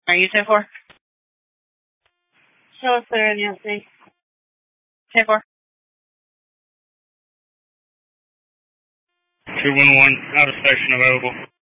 Are you 10-4? Show us clear in the SC. 10-4. 211, out of station available.